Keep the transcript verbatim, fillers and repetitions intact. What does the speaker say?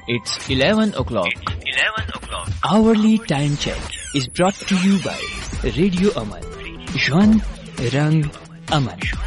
It's eleven o'clock. eleven o'clock. Hourly time check is brought to you by Radio Aman. Shwan Rang Aman.